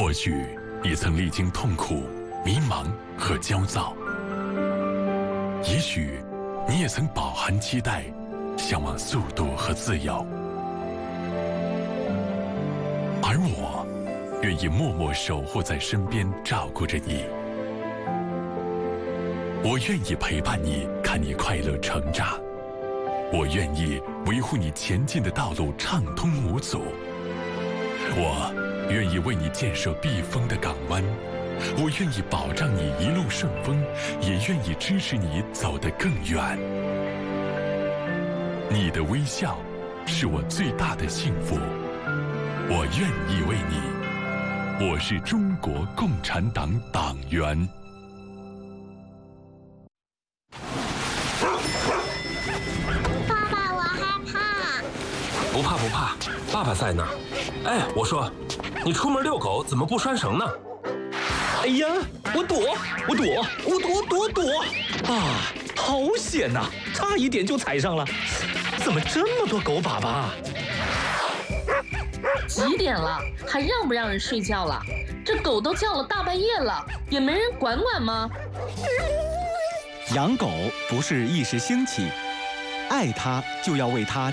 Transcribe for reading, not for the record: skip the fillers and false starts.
或许你曾历经痛苦、迷茫和焦躁，也许你也曾饱含期待，向往速度和自由。而我愿意默默守护在身边，照顾着你。我愿意陪伴你，看你快乐成长。我愿意维护你前进的道路畅通无阻。我愿意为你建设避风的港湾。我愿意保障你一路顺风，也愿意支持你走得更远。你的微笑是我最大的幸福。我愿意为你。我是中国共产党党员。 爸爸，我害怕。 不怕不怕，爸爸在呢。哎，我说，你出门遛狗怎么不拴绳呢？ 哎呀，我躲！啊，好险呐，差一点就踩上了。怎么这么多狗粑粑？ 几点了，还让不让人睡觉了？这狗都叫了大半夜了，也没人管管吗？ 养狗不是一时兴起，爱它就要为它